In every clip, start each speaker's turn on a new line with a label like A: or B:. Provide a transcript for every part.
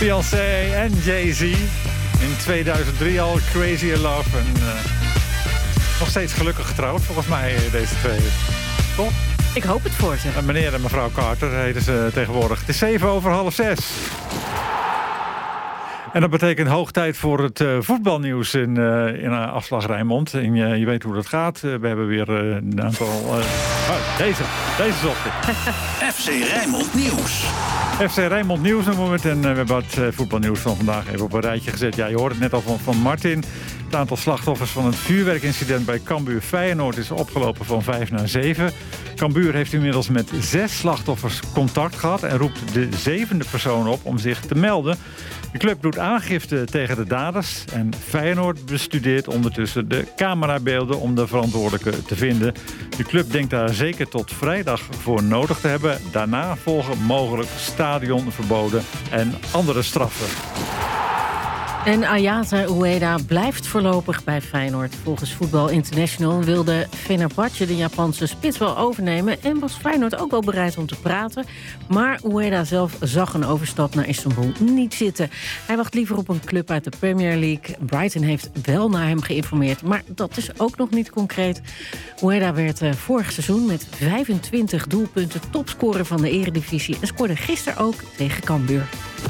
A: Beyoncé en Jay-Z. In 2003 al Crazy in Love. En nog steeds gelukkig getrouwd, volgens mij, deze twee. Toch?
B: Ik hoop het voor ze.
A: Meneer en mevrouw Carter heten ze tegenwoordig. Het is 7:05. En dat betekent hoog tijd voor het voetbalnieuws in afslag Rijnmond. En je weet hoe dat gaat. We hebben weer een aantal... Deze zocht ik.
C: FC Rijnmond Nieuws.
A: FC Rijnmond Nieuws noemen we het. En we hebben het voetbalnieuws van vandaag even op een rijtje gezet. Ja, je hoorde het net al van Martin. Het aantal slachtoffers van het vuurwerkincident bij Cambuur Feyenoord is opgelopen van 5 naar 7. Cambuur heeft inmiddels met 6 slachtoffers contact gehad en roept de 7e persoon op om zich te melden. De club doet aangifte tegen de daders en Feyenoord bestudeert ondertussen de camerabeelden om de verantwoordelijke te vinden. De club denkt daar zeker tot vrijdag voor nodig te hebben. Daarna volgen mogelijk stadionverboden en andere straffen.
B: En Ayase Ueda blijft voorlopig bij Feyenoord. Volgens Voetbal International wilde Fenerbahce de Japanse spits wel overnemen en was Feyenoord ook wel bereid om te praten. Maar Ueda zelf zag een overstap naar Istanbul niet zitten. Hij wacht liever op een club uit de Premier League. Brighton heeft wel naar hem geïnformeerd, maar dat is ook nog niet concreet. Ueda werd vorig seizoen met 25 doelpunten topscorer van de Eredivisie en scoorde gisteren ook tegen Cambuur.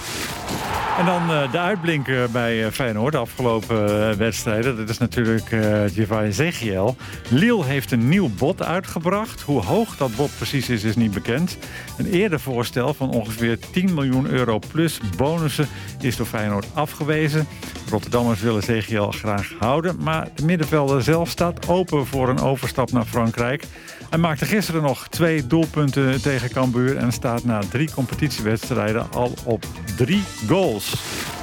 A: En dan de uitblinker bij Feyenoord, de afgelopen wedstrijden. Dat is natuurlijk Giovanni Ezechiel. Lille heeft een nieuw bod uitgebracht. Hoe hoog dat bod precies is niet bekend. Een eerder voorstel van ongeveer 10 miljoen euro plus bonussen is door Feyenoord afgewezen. Rotterdammers willen Ezechiel graag houden, maar de middenvelder zelf staat open voor een overstap naar Frankrijk. Hij maakte gisteren nog 2 doelpunten tegen Cambuur en staat na 3 competitiewedstrijden al op 3 goals.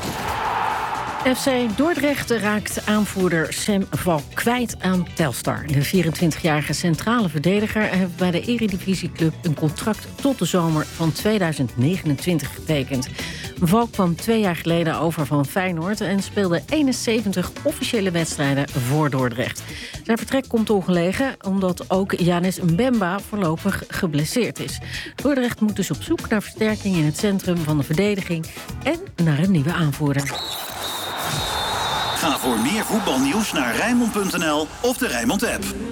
B: FC Dordrecht raakt aanvoerder Sam Valk kwijt aan Telstar. De 24-jarige centrale verdediger heeft bij de Eredivisieclub een contract tot de zomer van 2029 getekend. Valk kwam 2 jaar geleden over van Feyenoord en speelde 71 officiële wedstrijden voor Dordrecht. Zijn vertrek komt ongelegen omdat ook Yanis Mbemba voorlopig geblesseerd is. Dordrecht moet dus op zoek naar versterking in het centrum van de verdediging en naar een nieuwe aanvoerder.
C: Ga voor meer voetbalnieuws naar Rijnmond.nl of de Rijnmond app.